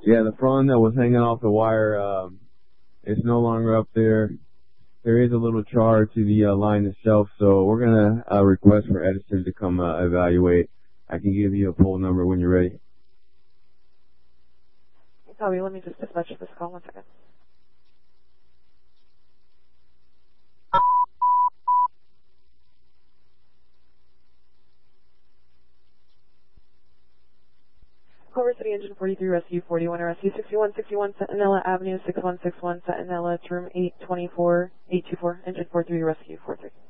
Yeah, the front that was hanging off the wire, it's no longer up there. There is a little char to the line itself, so we're going to request for Edison to come evaluate. I can give you a poll number when you're ready. Copy, let me just dispatch this call 1 second. Culver City Engine 43, Rescue 41, Rescue 6161, Centinela Avenue, 6161, Centinela, it's room 824, 824, Engine 43, Rescue 43.